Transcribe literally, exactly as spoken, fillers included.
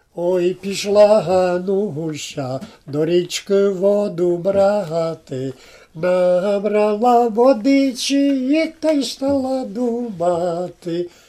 Ой, пішла Гануся до річки воду брати, набрала водичі та й стала думати.